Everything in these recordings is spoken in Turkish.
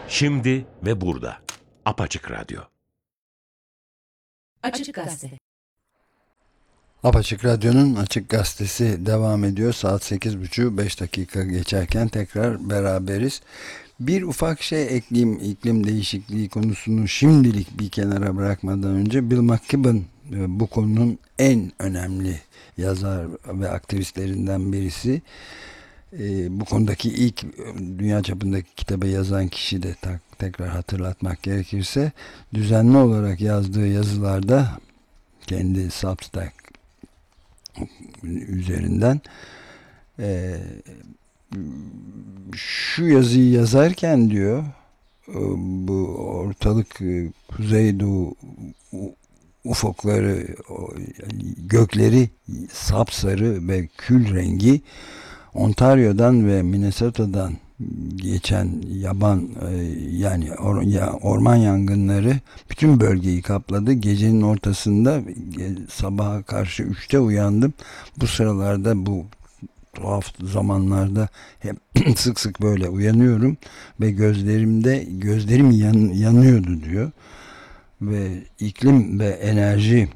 Şimdi ve burada. Apaçık Radyo. Açık Gazete. Apaçık Radyo'nun Açık Gazetesi devam ediyor. Saat 8.30, 5 dakika geçerken tekrar beraberiz. Bir ufak şey ekleyeyim, iklim değişikliği konusunu şimdilik bir kenara bırakmadan önce. Bill McKibben bu konunun en önemli yazar ve aktivistlerinden birisi. Bu konudaki ilk dünya çapındaki kitabı yazan kişi de tekrar hatırlatmak gerekirse, düzenli olarak yazdığı yazılarda kendi Substack üzerinden şu yazıyı yazarken diyor, bu ortalık kuzeydoğu ufukları, gökleri sapsarı ve kül rengi, Ontario'dan ve Minnesota'dan geçen yaban yani orman yangınları bütün bölgeyi kapladı. Gecenin ortasında sabaha karşı 3'te uyandım. Bu sıralarda, bu tuhaf zamanlarda hep sık sık böyle uyanıyorum ve gözlerim yanıyordu diyor. Ve iklim ve enerji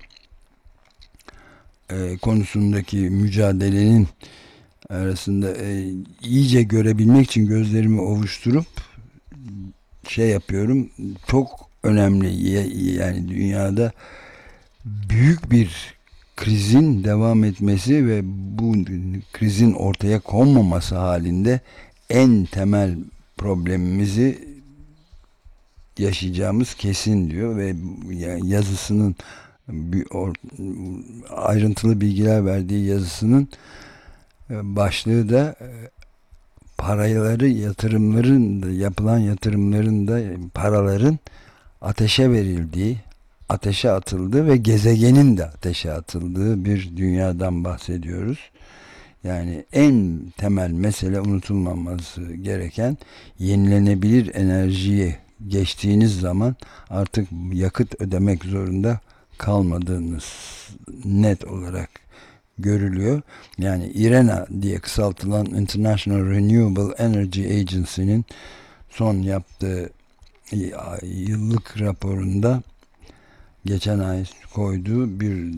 konusundaki mücadelenin arasında iyice görebilmek için gözlerimi ovuşturup şey yapıyorum. Çok önemli, yani dünyada büyük bir krizin devam etmesi ve bu krizin ortaya konmaması halinde en temel problemimizi yaşayacağımız kesin diyor ve yazısının ayrıntılı bilgiler verdiği yazısının başlığı da paraları, yapılan yatırımların da paraların ateşe verildiği, ateşe atıldığı ve gezegenin de ateşe atıldığı bir dünyadan bahsediyoruz. Yani en temel mesele, unutulmaması gereken, yenilenebilir enerjiye geçtiğiniz zaman artık yakıt ödemek zorunda kalmadığınız net olarak görülüyor. Yani IRENA diye kısaltılan International Renewable Energy Agency'nin son yaptığı yıllık raporunda geçen ay koyduğu bir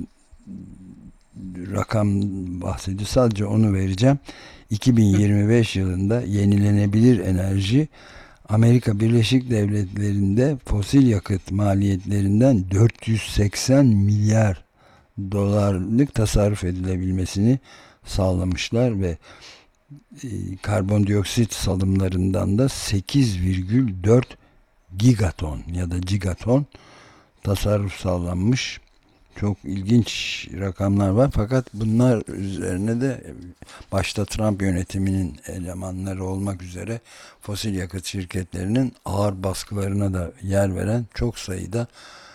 rakam bahsediyor. Sadece onu vereceğim. 2025 yılında yenilenebilir enerji Amerika Birleşik Devletleri'nde fosil yakıt maliyetlerinden 480 milyar dolarlık tasarruf edilebilmesini sağlamışlar ve karbondioksit salımlarından da 8,4 gigaton ya da gigaton tasarruf sağlanmış. Çok ilginç rakamlar var, fakat bunlar üzerine de başta Trump yönetiminin elemanları olmak üzere fosil yakıt şirketlerinin ağır baskılarına da yer veren çok sayıda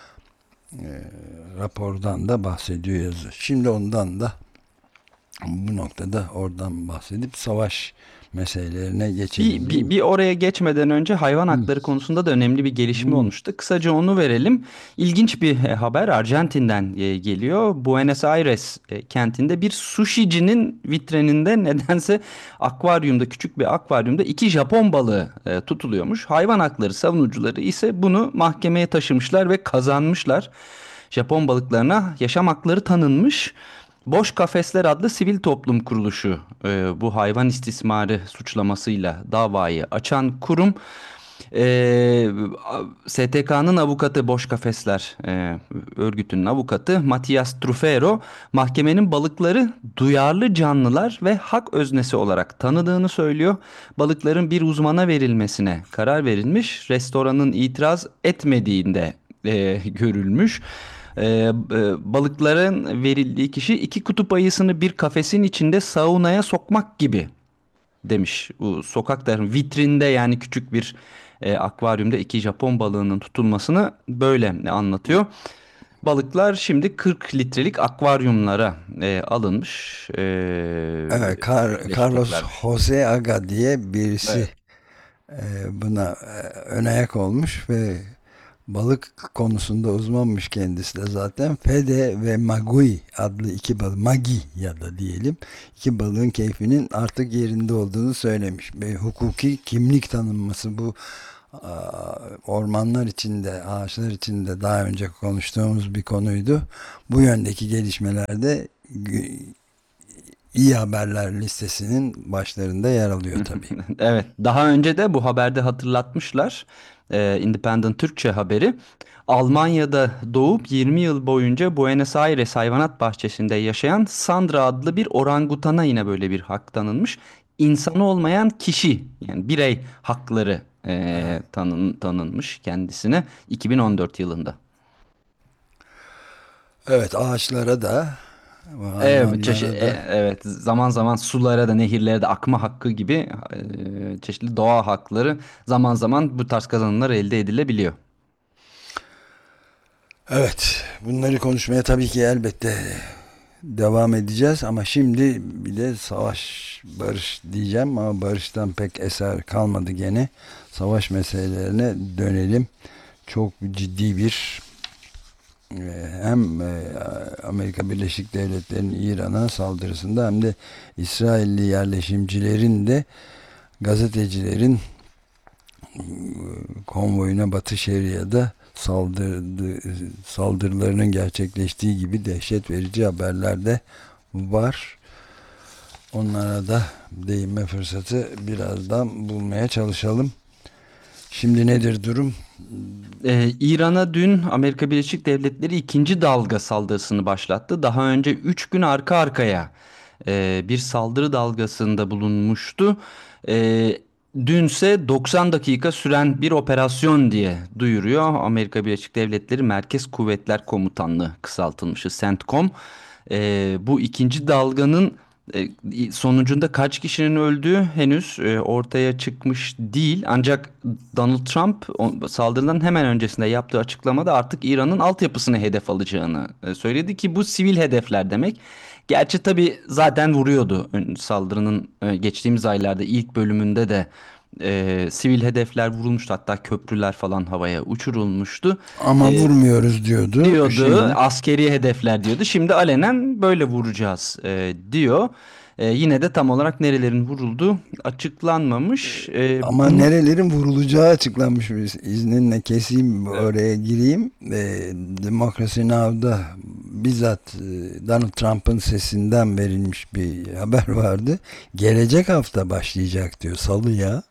rapordan da bahsediyor yazı. Şimdi ondan da, bu noktada oradan bahsedip savaş meselelerine geçelim. Bir oraya geçmeden önce hayvan hakları konusunda da önemli bir gelişme olmuştu. Kısaca onu verelim. İlginç bir haber Arjantin'den geliyor. Buenos Aires kentinde bir sushicinin vitrininde nedense akvaryumda, küçük bir akvaryumda 2 Japon balığı tutuluyormuş. Hayvan hakları savunucuları ise bunu mahkemeye taşımışlar ve kazanmışlar. Japon balıklarına yaşam hakları tanınmış. Boş Kafesler adlı sivil toplum kuruluşu bu hayvan istismarı suçlamasıyla davayı açan kurum, STK'nın avukatı, Boş Kafesler örgütünün avukatı Matias Trufero, mahkemenin balıkları duyarlı canlılar ve hak öznesi olarak tanıdığını söylüyor. Balıkların bir uzmana verilmesine karar verilmiş. Restoranın itiraz etmediğinde görülmüş. Balıkların verildiği kişi 2 kutup ayısını bir kafesin içinde saunaya sokmak gibi demiş. Bu sokakların vitrinde, yani küçük bir akvaryumda 2 Japon balığının tutulmasını böyle anlatıyor. Balıklar şimdi 40 litrelik akvaryumlara alınmış. Evet, Carlos Jose Aga diye birisi buna ön ayak olmuş ve balık konusunda uzmanmış kendisi de zaten. Fede ve Magui adlı 2 balık, Magi ya da diyelim, 2 balığın keyfinin artık yerinde olduğunu söylemiş. Ve hukuki kimlik tanınması, bu ormanlar içinde, ağaçlar içinde daha önce konuştuğumuz bir konuydu. Bu yöndeki gelişmelerde iyi haberler listesinin başlarında yer alıyor tabii. Evet, daha önce de bu haberde hatırlatmışlar. Independent Türkçe haberi. Almanya'da doğup 20 yıl boyunca Buenos Aires hayvanat bahçesinde yaşayan Sandra adlı bir orangutana yine böyle bir hak tanınmış. İnsanı olmayan kişi, yani birey hakları tanınmış kendisine 2014 yılında. Evet, ağaçlara da, Evet, hayvanlara da. evet, zaman zaman sulara da nehirlere de akma hakkı gibi çeşitli doğa hakları zaman zaman bu tarz kazanımlar elde edilebiliyor. Evet, bunları konuşmaya tabii ki elbette devam edeceğiz ama şimdi bir de savaş, barış diyeceğim ama barıştan pek eser kalmadı gene. Savaş meselelerine dönelim. Çok ciddi bir hem Amerika Birleşik Devletleri'nin İran'a saldırısında hem de İsrailli yerleşimcilerin de gazetecilerin konvoyuna Batı Şeria'da saldırılarının gerçekleştiği gibi dehşet verici haberler de var. Onlara da değinme fırsatı birazdan bulmaya çalışalım. Şimdi nedir durum? İran'a dün Amerika Birleşik Devletleri ikinci dalga saldırısını başlattı. Daha önce 3 gün arka arkaya bir saldırı dalgasında bulunmuştu. E, Dünse 90 dakika süren bir operasyon diye duyuruyor Amerika Birleşik Devletleri Merkez Kuvvetler Komutanlığı, kısaltılmışı CENTCOM. Bu ikinci dalganın sonucunda kaç kişinin öldüğü henüz ortaya çıkmış değil. Ancak Donald Trump saldırıdan hemen öncesinde yaptığı açıklamada artık İran'ın altyapısını hedef alacağını söyledi ki bu sivil hedefler demek. Gerçi tabii zaten vuruyordu. Saldırının geçtiğimiz aylarda ilk bölümünde de sivil hedefler vurulmuştu. Hatta köprüler falan havaya uçurulmuştu. Ama E, vurmuyoruz diyordu. Diyordu, Şimdi askeri hedefler diyordu. Şimdi alenen böyle vuracağız diyor. Yine de tam olarak nerelerin vurulduğu açıklanmamış. ama nerelerin vurulacağı açıklanmış. İzninle keseyim, oraya gireyim. Democracy Now'da bizzat Donald Trump'ın sesinden verilmiş bir haber vardı. Gelecek hafta başlayacak diyor, Salı'ya.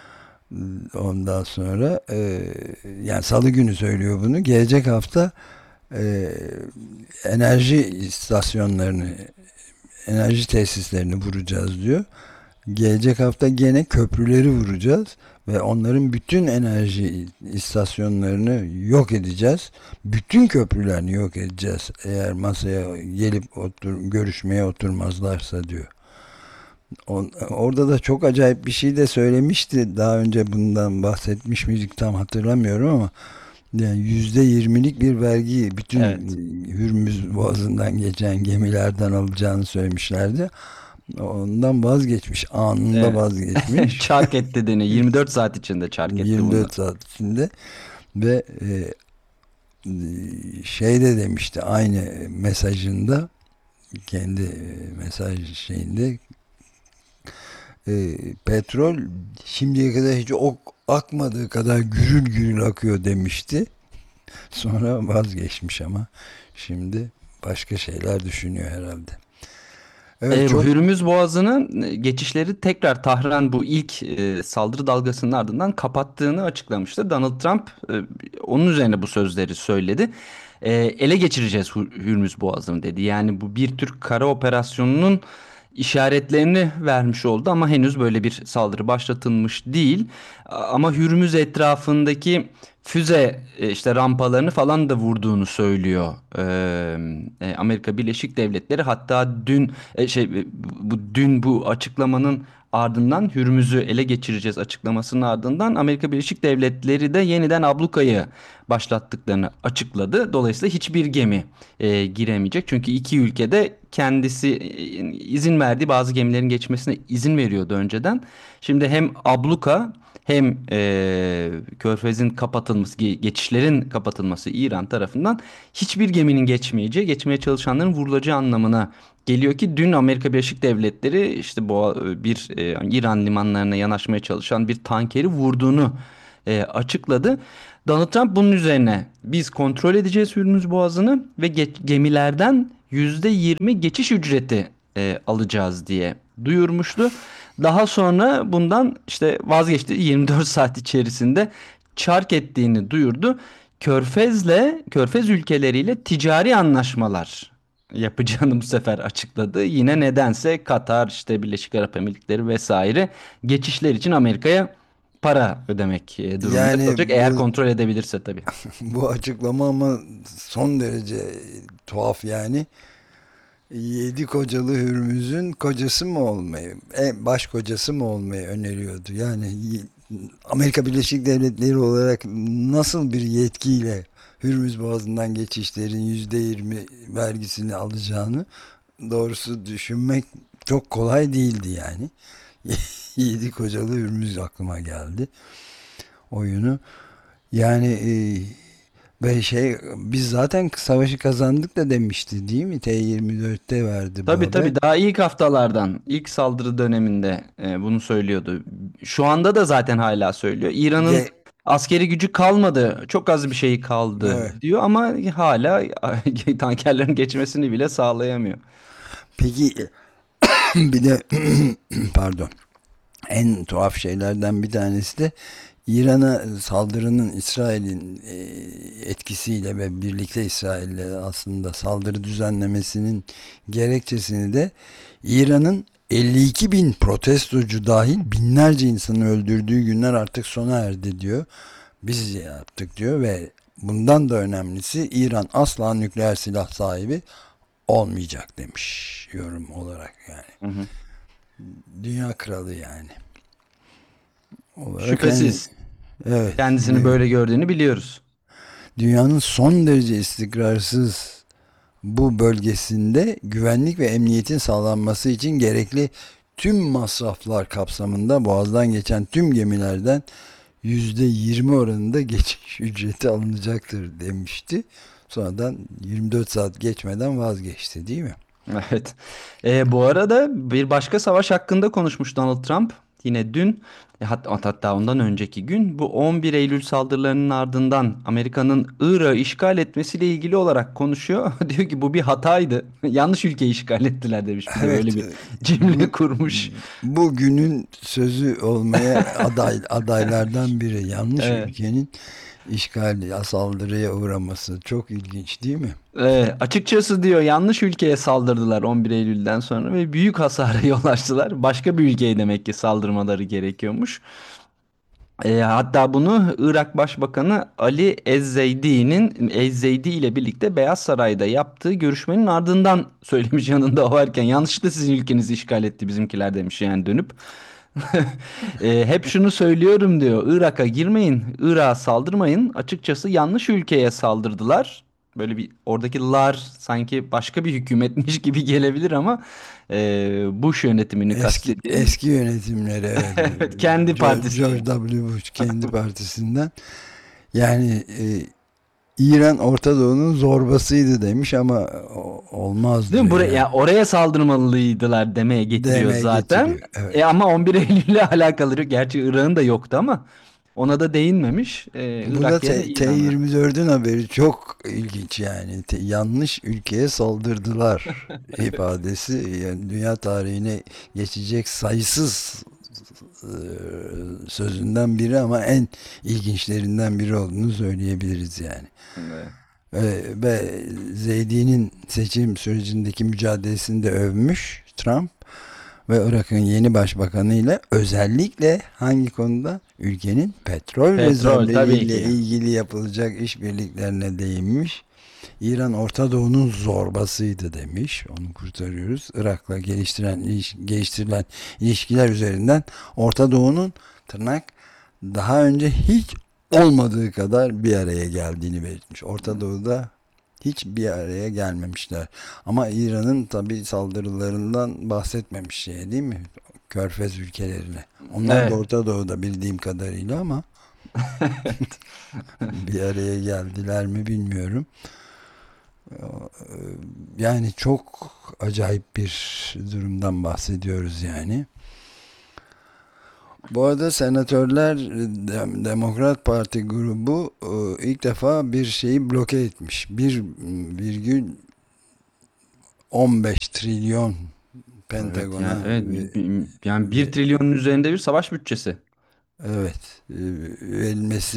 Ondan sonra yani Salı günü söylüyor bunu. Gelecek hafta e, enerji istasyonlarını, enerji tesislerini vuracağız diyor. Gelecek hafta gene köprüleri vuracağız ve onların bütün enerji istasyonlarını yok edeceğiz. Bütün köprülerini yok edeceğiz eğer masaya gelip görüşmeye oturmazlarsa diyor. Orada da çok acayip bir şey de söylemişti. Daha önce bundan bahsetmiş miydik tam hatırlamıyorum ama yani %20'lik bir vergi bütün evet. Hürmüz Boğazı'ndan geçen gemilerden alacağını söylemişlerdi. Ondan vazgeçmiş. Anında Evet. vazgeçmiş. Çark etti deni. 24 saat içinde çark etti bunu. 24 saat içinde ve şey de demişti aynı mesajında, kendi mesaj şeyinde, petrol şimdiye kadar hiç akmadığı kadar gürül gürül akıyor demişti. Sonra vazgeçmiş ama şimdi başka şeyler düşünüyor herhalde. Evet, Bu çok Hürmüz Boğazı'nın geçişleri tekrar Tahran bu ilk saldırı dalgasının ardından kapattığını açıklamıştı. Donald Trump onun üzerine bu sözleri söyledi. Ele geçireceğiz Hürmüz Boğazı'nı dedi. Yani bu bir tür kara operasyonunun işaretlerini vermiş oldu ama henüz böyle bir saldırı başlatılmış değil. Ama Hürmüz etrafındaki füze işte rampalarını falan da vurduğunu söylüyor Amerika Birleşik Devletleri. Hatta dün dün bu açıklamanın ardından Hürmüz'ü ele geçireceğiz açıklamasının ardından Amerika Birleşik Devletleri de yeniden ablukayı başlattıklarını açıkladı. Dolayısıyla hiçbir gemi giremeyecek. Çünkü iki ülkede kendisi izin verdiği bazı gemilerin geçmesine izin veriyordu önceden. Şimdi hem abluka hem Körfez'in kapatılması, geçişlerin kapatılması İran tarafından hiçbir geminin geçmeyeceği, geçmeye çalışanların vurulacağı anlamına geliyor ki dün Amerika Birleşik Devletleri işte bu bir İran limanlarına yanaşmaya çalışan bir tankeri vurduğunu açıkladı. Donald Trump bunun üzerine biz kontrol edeceğiz Hürmüz Boğazı'nı ve gemilerden %20 geçiş ücreti alacağız diye duyurmuştu. Daha sonra bundan işte vazgeçti, 24 saat içerisinde çark ettiğini duyurdu. Körfez ülkeleriyle ticari anlaşmalar yapacağını bu sefer açıkladı. Yine nedense Katar, işte Birleşik Arap Emirlikleri vesaire geçişler için Amerika'ya para ödemek durumunda Yani kalacak. Eğer kontrol edebilirse tabii. bu açıklama ama son derece tuhaf yani. Yedi kocalı Hürmüz'ün kocası mı olmayı, baş kocası mı olmayı öneriyordu? Yani Amerika Birleşik Devletleri olarak nasıl bir yetkiyle Hürmüz Boğazı'ndan geçişlerin %20 vergisini alacağını doğrusu düşünmek çok kolay değildi yani. Yedi kocalı Hürmüz aklıma geldi oyunu. Yani ve biz zaten savaşı kazandık da demişti değil mi? T24'te verdi bu Tabii haber. tabii, daha ilk haftalardan, ilk saldırı döneminde bunu söylüyordu. Şu anda da zaten hala söylüyor. İran'ın Ge- askeri gücü kalmadı, çok az bir şey kaldı evet. diyor ama hala tankerlerin geçmesini bile sağlayamıyor. Peki bir de pardon, en tuhaf şeylerden bir tanesi de İran'a saldırının İsrail'in etkisiyle ve birlikte İsrail'le aslında saldırı düzenlemesinin gerekçesini de İran'ın 52 bin protestocu dahil binlerce insanı öldürdüğü günler artık sona erdi diyor. Biz yaptık diyor ve bundan da önemlisi İran asla nükleer silah sahibi olmayacak demiş yorum olarak yani. Hı hı. Dünya kralı yani. Olarak Şüphesiz evet, kendisini böyle gördüğünü biliyoruz. dünyanın son derece istikrarsız bu bölgesinde güvenlik ve emniyetin sağlanması için gerekli tüm masraflar kapsamında Boğaz'dan geçen tüm gemilerden %20 oranında geçiş ücreti alınacaktır demişti. Sonradan 24 saat geçmeden vazgeçti değil mi? Evet. Bu arada bir başka savaş hakkında konuşmuş Donald Trump. Yine dün, hatta ondan önceki gün, bu 11 Eylül saldırılarının ardından Amerika'nın Irak'ı işgal etmesiyle ilgili olarak konuşuyor. Diyor ki bu bir hataydı. Yanlış ülkeyi işgal ettiler demiş. Bir de Evet, böyle bir bu, cümle kurmuş. bu günün sözü olmaya adaylardan biri. Yanlış Evet. ülkenin işgal, saldırıya uğraması çok ilginç değil mi? Açıkçası diyor, yanlış ülkeye saldırdılar 11 Eylül'den sonra ve büyük hasara yol açtılar. Başka bir ülkeye demek ki saldırmaları gerekiyormuş. Hatta bunu Irak Başbakanı Ali Ezzeydi ile birlikte Beyaz Saray'da yaptığı görüşmenin ardından söylemiş, yanında o varken. Yanlışlıkla sizin ülkenizi işgal etti bizimkiler demiş yani, dönüp. Hep şunu söylüyorum diyor. Irak'a girmeyin, Irak'a saldırmayın. Açıkçası yanlış ülkeye saldırdılar. Böyle bir, oradaki lar sanki başka bir hükümetmiş gibi gelebilir ama Bush yönetimini kastediyor. Eski yönetimleri, evet. Evet, kendi partisi. George W. Bush kendi partisinden. Yani İran Orta Doğu'nun zorbasıydı demiş ama olmaz Değil mi? diyor Buraya, yani. ya oraya saldırmalıydılar demeye getiriyor Demeye zaten. getiriyor. Evet. Ama 11 Eylül ile alakalı yok. Gerçi Irak'ın da yoktu ama ona da değinmemiş. Bu da Irak yerine İran'la. T24'ün haberi çok ilginç yani. Yanlış ülkeye saldırdılar ifadesi yani dünya tarihine geçecek sayısız e, sözünden biri ama en ilginçlerinden biri olduğunu söyleyebiliriz yani. Evet. Ve Zeydi'nin seçim sürecindeki mücadelesini de övmüş Trump ve Irak'ın yeni başbakanı ile özellikle hangi konuda? Ülkenin petrol Petrol tabii rezervleriyle ki. ilgili yapılacak işbirliklerine değinmiş. İran Orta Doğu'nun zorbasıydı demiş. Onu kurtarıyoruz. Irak'la geliştirilen ilişkiler üzerinden Orta Doğu'nun tırnak daha önce hiç olmadığı kadar bir araya geldiğini belirtmiş. Orta Doğu'da hiç bir araya gelmemişler. Ama İran'ın tabii saldırılarından bahsetmemiş şey değil mi? Körfez ülkelerine. Onlar da Evet. Orta Doğu'da bildiğim kadarıyla ama bir araya geldiler mi bilmiyorum. Yani çok acayip bir durumdan bahsediyoruz yani. Bu arada senatörler Demokrat Parti grubu ilk defa bir şeyi bloke etmiş. 1,15 trilyon Evet Pentagon'a yani evet yani 1 trilyonun üzerinde bir savaş bütçesi. evet verilmesi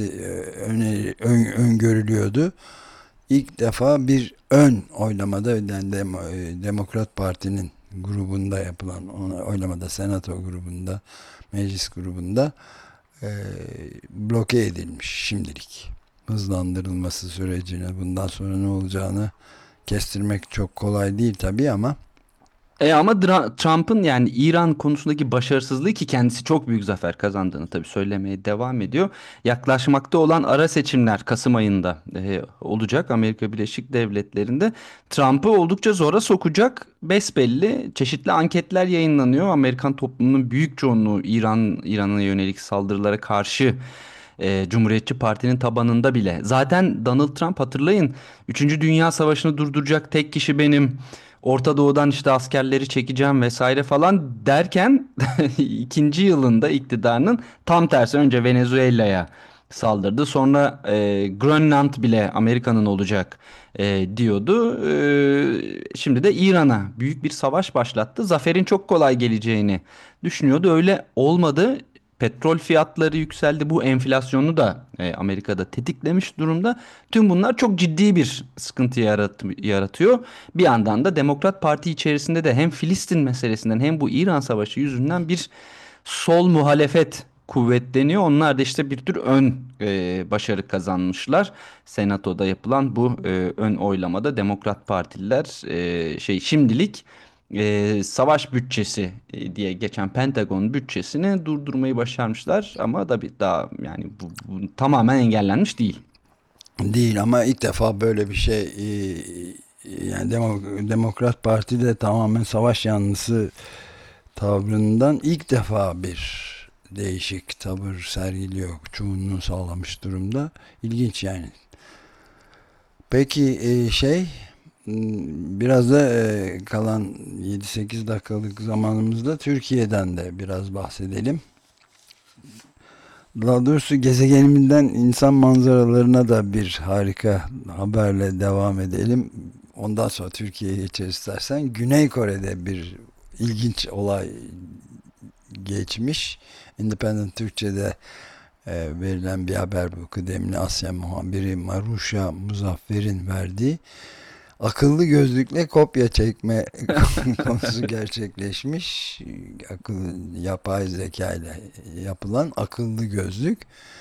öngörülüyordu. İlk defa bir ön oylamada yani Demokrat Parti'nin grubunda yapılan oylamada Senato grubunda meclis grubunda e, bloke edilmiş şimdilik. Hızlandırılması sürecine bundan sonra ne olacağını kestirmek çok kolay değil tabii ama Ama Trump'ın yani İran konusundaki başarısızlığı ki kendisi çok büyük zafer kazandığını tabii söylemeye devam ediyor. Yaklaşmakta olan ara seçimler Kasım ayında olacak Amerika Birleşik Devletleri'nde. Trump'ı oldukça zora sokacak besbelli. Çeşitli anketler yayınlanıyor. Amerikan toplumunun büyük çoğunluğu İran'a yönelik saldırılara karşı Cumhuriyetçi Parti'nin tabanında bile. Zaten Donald Trump hatırlayın 3. Dünya Savaşı'nı durduracak tek kişi benim. Orta Doğu'dan işte askerleri çekeceğim vesaire falan derken ikinci yılında iktidarının tam tersi önce Venezuela'ya saldırdı. Sonra Grönland bile Amerika'nın olacak diyordu. Şimdi de İran'a büyük bir savaş başlattı. Zaferin çok kolay geleceğini düşünüyordu. Öyle olmadı. Petrol fiyatları yükseldi. Bu enflasyonu da Amerika'da tetiklemiş durumda. Tüm bunlar çok ciddi bir sıkıntı yaratıyor. Bir yandan da Demokrat Parti içerisinde de hem Filistin meselesinden hem bu İran Savaşı yüzünden bir sol muhalefet kuvvetleniyor. Onlar da işte bir tür ön başarı kazanmışlar. Senatoda yapılan bu ön oylamada Demokrat Partililer şimdilik savaş bütçesi diye geçen Pentagon bütçesini durdurmayı başarmışlar ama da bir daha yani bu tamamen engellenmiş değil. değil ama ilk defa böyle bir şey yani Demokrat Parti de tamamen savaş yanlısı tavrından ilk defa bir değişik tavır sergiliyor. Çoğunluğu sağlamış durumda. İlginç yani. Peki biraz da kalan 7-8 dakikalık zamanımızda Türkiye'den de biraz bahsedelim. Daha doğrusu gezegenimizden insan manzaralarına da bir harika haberle devam edelim. Ondan sonra Türkiye'ye geçer istersen. Güney Kore'de bir ilginç olay geçmiş. Independent Türkçe'de verilen bir haber bu. Kıdemli Asya muhabiri Maruşa Muzaffer'in verdiği akıllı gözlükle kopya çekme konusu gerçekleşmiş. Yapay zeka ile yapılan akıllı gözlük.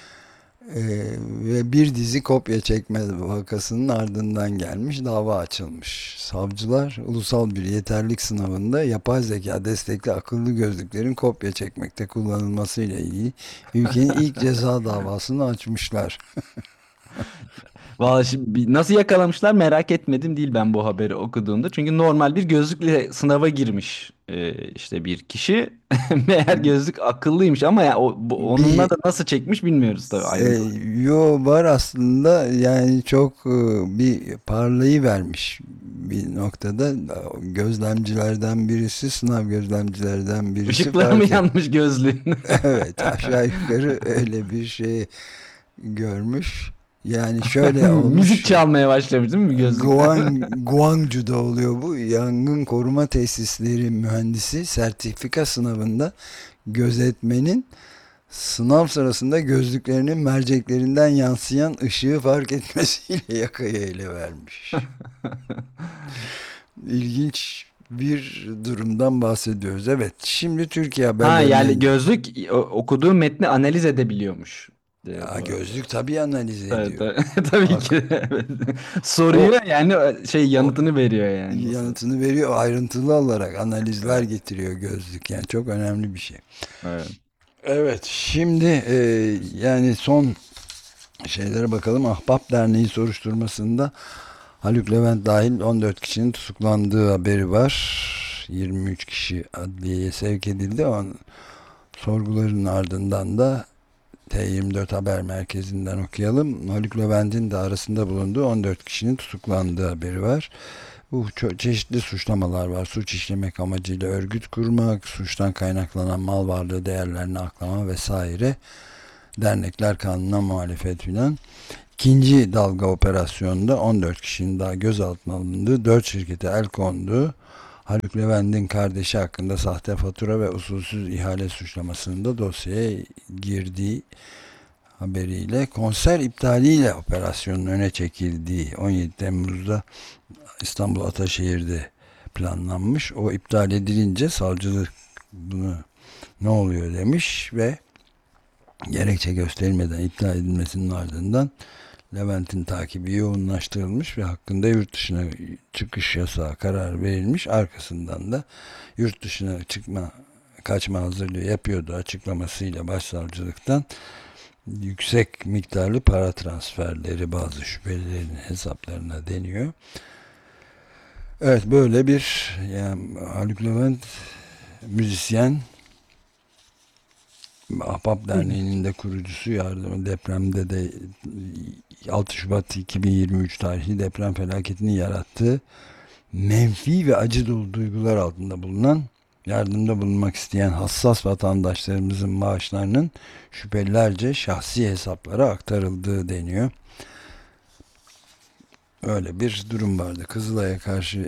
Ve bir dizi kopya çekme vakasının ardından gelmiş dava açılmış. Savcılar ulusal bir yeterlilik sınavında yapay zeka destekli akıllı gözlüklerin kopya çekmekte kullanılması ile ilgili ülkenin ilk ceza davasını açmışlar. Vallahi şimdi nasıl yakalamışlar merak etmedim değil ben bu haberi okuduğumda. Çünkü normal bir gözlükle sınava girmiş işte bir kişi. Meğer gözlük akıllıymış ama ya onunla Bir da nasıl çekmiş bilmiyoruz tabii e, ayrıntılı. yo var aslında yani çok bir parlayı vermiş bir noktada gözlemcilerden birisi sınav gözlemcilerden birisi Işıkları mı fark et. yanmış gözlüğün? Evet aşağı yukarı öyle bir şey görmüş. Yani şöyle Müzik olmuş. çalmaya başlamış değil mi gözlükten? Guangzhou'da oluyor bu. Yangın koruma tesisleri mühendisi sertifika sınavında gözetmenin sınav sırasında gözlüklerinin merceklerinden yansıyan ışığı fark etmesiyle yakaya ele vermiş. İlginç bir durumdan bahsediyoruz. Evet, şimdi Türkiye Ha haberlerine. yani gözlük okuduğu metni analiz edebiliyormuş. Ya, Bu. gözlük tabii analiz Evet, ediyor. tabii Ak- ki. Evet. O, Soruyor yani o yanıtını veriyor yani. Nasıl? yanıtını veriyor, ayrıntılı olarak analizler Evet. getiriyor gözlük. Yani çok önemli bir şey. Evet. Evet, şimdi yani son şeylere bakalım. Ahbap Derneği soruşturmasında Haluk Levent dahil 14 kişinin tutuklandığı haberi var. 23 kişi adliyeye sevk edildi. Sorguların ardından da T24 Haber Merkezi'nden okuyalım. Haluk Levent'in de arasında bulunduğu 14 kişinin tutuklandığı haberi var. Bu çeşitli suçlamalar var. Suç işlemek amacıyla örgüt kurmak, suçtan kaynaklanan mal varlığı değerlerini aklama vesaire. Dernekler kanununa muhalefet filan. İkinci dalga operasyonda 14 kişinin daha gözaltına alındığı, 4 şirkete el kondu. Haluk Levent'in kardeşi hakkında sahte fatura ve usulsüz ihale suçlamasının da dosyaya girdiği haberiyle, konser iptaliyle operasyonun öne çekildiği 17 Temmuz'da İstanbul Ataşehir'de planlanmış. O iptal edilince savcılık bunu ne oluyor demiş ve gerekçe gösterilmeden iptal edilmesinin ardından Levent'in takibi yoğunlaştırılmış ve hakkında yurt dışına çıkış yasağı kararı verilmiş. Arkasından da yurt dışına kaçma hazırlığı yapıyordu açıklamasıyla başsavcılıktan yüksek miktarlı para transferleri bazı şüphelilerin hesaplarına deniyor. Evet, böyle bir, yani Haluk Levent müzisyen, Ahbap Derneği'nin de kurucusu, depremde de 6 Şubat 2023 tarihli deprem felaketini yarattığı menfi ve acı dolu duygular altında bulunan, yardımda bulunmak isteyen hassas vatandaşlarımızın maaşlarının şüphelilerce şahsi hesaplara aktarıldığı deniyor. Öyle bir durum vardı. Kızılay'a karşı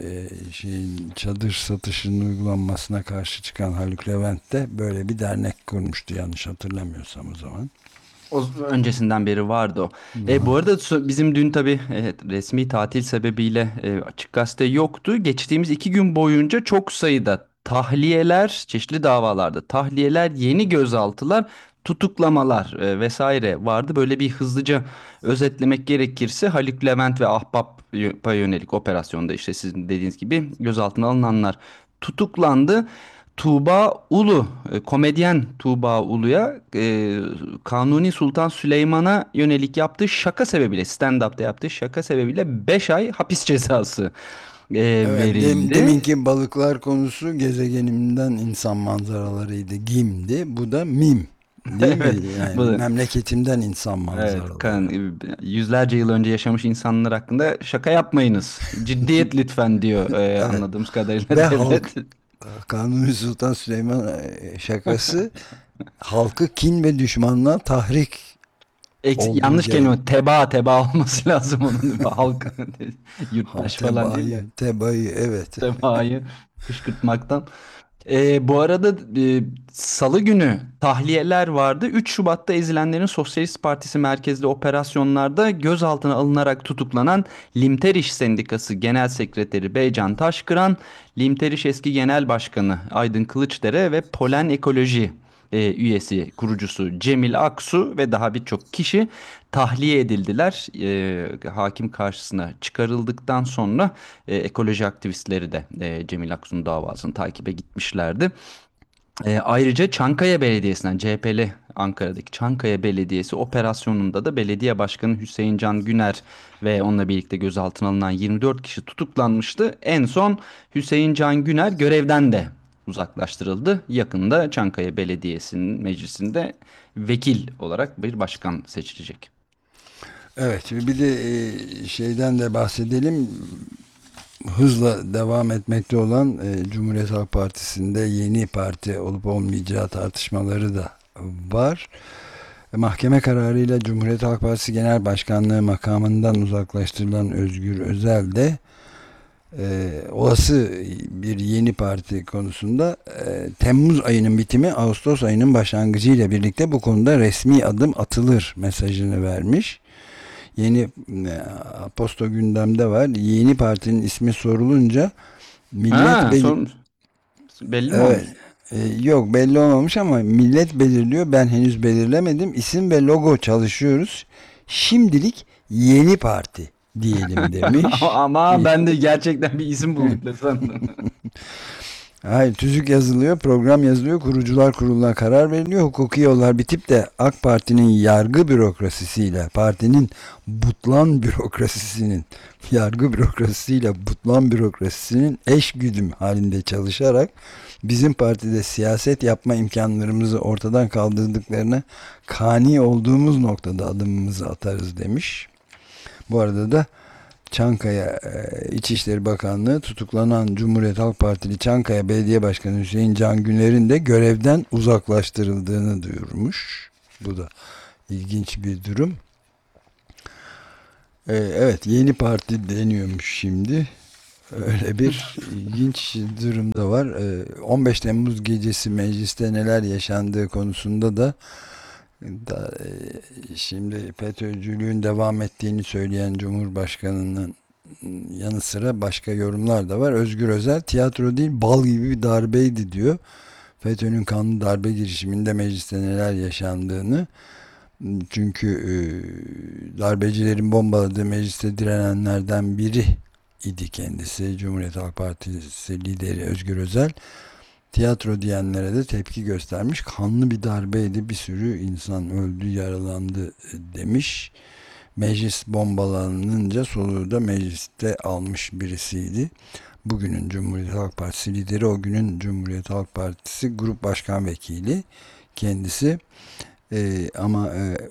çadır satışının uygulanmasına karşı çıkan Haluk Levent de böyle bir dernek kurmuştu, yanlış hatırlamıyorsam o zaman. Öncesinden beri vardı o. Bu arada bizim dün tabii resmi tatil sebebiyle Açık Gazete yoktu. Geçtiğimiz 2 gün boyunca çok sayıda tahliyeler, çeşitli davalarda tahliyeler, yeni gözaltılar, tutuklamalar vesaire vardı. Böyle bir hızlıca özetlemek gerekirse Haluk Levent ve Ahbap'a yönelik operasyonda işte sizin dediğiniz gibi gözaltına alınanlar tutuklandı. Tuğba Ulu, komedyen Tuğba Ulu'ya Kanuni Sultan Süleyman'a yönelik yaptığı şaka sebebiyle, stand-up'ta yaptığı şaka sebebiyle 5 ay hapis cezası Evet, verildi. deminki balıklar konusu gezegenimden insan manzaralarıydı, GİM'di. Bu da MİM. Değil Evet, mi? Yani bu da, memleketimden insan evet, manzaraları. yüzlerce yıl önce yaşamış insanlar hakkında şaka yapmayınız. Ciddiyet lütfen diyor Evet. anladığımız kadarıyla Ve devlet. Kanuni Sultan Süleyman şakası halkı kin ve düşmanlığa tahrik olduğu Yanlış kelime, teba olması lazım onun. Halk, yurttaş falan değil de. tebaayı, evet. Tebaayı kışkırtmaktan. Bu arada Salı günü tahliyeler vardı. 3 Şubat'ta ezilenlerin Sosyalist Partisi merkezli operasyonlarda gözaltına alınarak tutuklanan Limteriş Sendikası Genel Sekreteri Beycan Taşkıran, Limteriş eski Genel Başkanı Aydın Kılıçdere ve Polen Ekoloji üyesi, kurucusu Cemil Aksu ve daha birçok kişi tahliye edildiler. Hakim karşısına çıkarıldıktan sonra ekoloji aktivistleri de Cemil Aksu'nun davasını takibe gitmişlerdi. Ayrıca Çankaya Belediyesi'nden, CHP'li Ankara'daki Çankaya Belediyesi operasyonunda da belediye başkanı Hüseyin Can Güner ve onunla birlikte gözaltına alınan 24 kişi tutuklanmıştı. En son Hüseyin Can Güner görevden de uzaklaştırıldı. Yakında Çankaya Belediyesi'nin meclisinde vekil olarak bir başkan seçilecek. Evet, bir de şeyden de bahsedelim. Hızla devam etmekte olan Cumhuriyet Halk Partisi'nde yeni parti olup olmayacağı tartışmaları da var. Mahkeme kararıyla Cumhuriyet Halk Partisi Genel Başkanlığı makamından uzaklaştırılan Özgür Özel de olası bir yeni parti konusunda Temmuz ayının bitimi Ağustos ayının başlangıcı ile birlikte bu konuda resmi adım atılır mesajını vermiş. Yeni Posta gündemde var. Yeni partinin ismi sorulunca millet Belli mi olmuş? evet, yok, belli olmamış ama millet belirliyor. Ben henüz belirlemedim. İsim ve logo çalışıyoruz. Şimdilik yeni parti diyelim demiş. Ama ben de gerçekten bir isim bulduk sandım. Hayır, tüzük yazılıyor, program yazılıyor, kurucular kuruluna karar veriliyor, hukuki yollar bitip de AK Parti'nin yargı bürokrasisiyle, partinin butlan bürokrasisinin, yargı bürokrasisiyle butlan bürokrasisinin eş güdüm halinde çalışarak bizim partide siyaset yapma imkanlarımızı ortadan kaldırdıklarına kani olduğumuz noktada adımımızı atarız demiş. Bu arada da Çankaya İçişleri Bakanlığı tutuklanan Cumhuriyet Halk Partili Çankaya Belediye Başkanı Hüseyin Can Güner'in de görevden uzaklaştırıldığını duyurmuş. Bu da ilginç bir durum. Evet, yeni parti deniyormuş şimdi. Öyle bir ilginç durum da var. 15 Temmuz gecesi mecliste neler yaşandığı konusunda da şimdi FETÖ'cülüğün devam ettiğini söyleyen Cumhurbaşkanı'nın yanı sıra başka yorumlar da var. Özgür Özel, tiyatro değil bal gibi bir darbeydi diyor. FETÖ'nün kanlı darbe girişiminde mecliste neler yaşandığını, çünkü darbecilerin bombaladığı mecliste direnenlerden biri idi kendisi. Cumhuriyet Halk Partisi lideri Özgür Özel tiyatro diyenlere de tepki göstermiş. Kanlı bir darbeydi, bir sürü insan öldü, yaralandı demiş. Meclis bombalanınca soluğu da mecliste almış birisiydi. Bugünün Cumhuriyet Halk Partisi lideri, o günün Cumhuriyet Halk Partisi Grup Başkan Vekili kendisi. Ama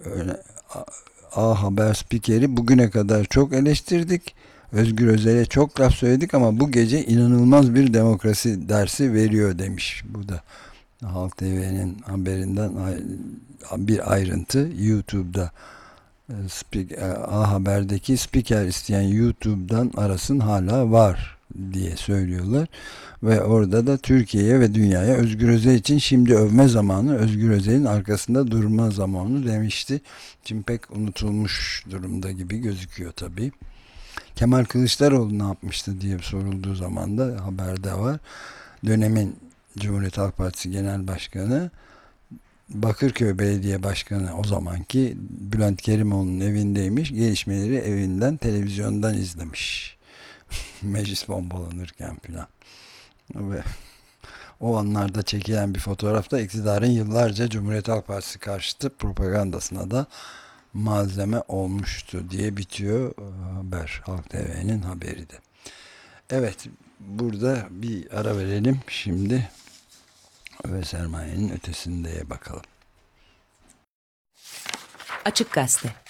A Haber spikeri, bugüne kadar çok eleştirdik. Özgür Özel'e çok laf söyledik ama bu gece inanılmaz bir demokrasi dersi veriyor demiş. Bu da Halk TV'nin haberinden bir ayrıntı. YouTube'da A Haber'deki spiker isteyen YouTube'dan arasın, hala var diye söylüyorlar. Ve orada da Türkiye'ye ve dünyaya Özgür Özel için şimdi övme zamanı, Özgür Özel'in arkasında durma zamanı demişti. Şimdi pek unutulmuş durumda gibi gözüküyor tabii. Kemal Kılıçdaroğlu ne yapmıştı diye sorulduğu zaman da haberde var. Dönemin Cumhuriyet Halk Partisi Genel Başkanı, Bakırköy Belediye Başkanı o zamanki Bülent Kerimoğlu'nun evindeymiş. Gelişmeleri evinden, televizyondan izlemiş. Meclis bombalanırken filan. Ve o anlarda çekilen bir fotoğrafta iktidarın yıllarca Cumhuriyet Halk Partisi karşıtı propagandasına da malzeme olmuştu diye bitiyor haber. Halk TV'nin haberi de. Evet, burada bir ara verelim şimdi ve sermayenin ötesindeye bakalım. Açık Gazete.